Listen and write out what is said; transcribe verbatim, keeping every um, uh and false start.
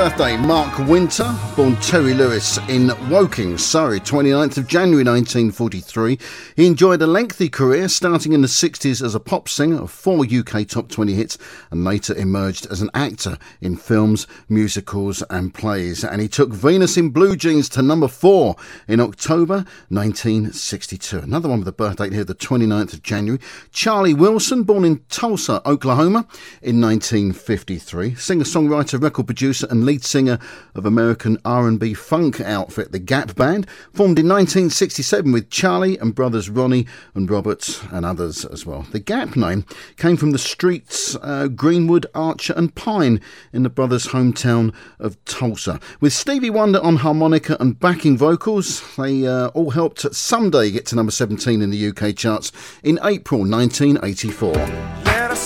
birthday, Mark Winter, born Terry Lewis in Woking, Surrey, twenty-ninth of January nineteen forty-three. He enjoyed a lengthy career, starting in the sixties as a pop singer of four U K top twenty hits, and later emerged as an actor in films, musicals and plays. And he took Venus in Blue Jeans to number four in October nineteen sixty-two. Another one with a birth date here, the twenty-ninth of January. Charlie Wilson, born in Tulsa, Oklahoma in nineteen fifty-three. Singer-songwriter, record producer and lead singer of American R and B funk outfit The Gap Band, formed in nineteen sixty-seven with Charlie and brothers Ronnie and Robert and others as well. The Gap name came from the streets uh, Greenwood, Archer and Pine in the brothers' hometown of Tulsa. With Stevie Wonder on harmonica and backing vocals, they uh, all helped Someday get to number seventeen in the U K charts in April nineteen eighty-four.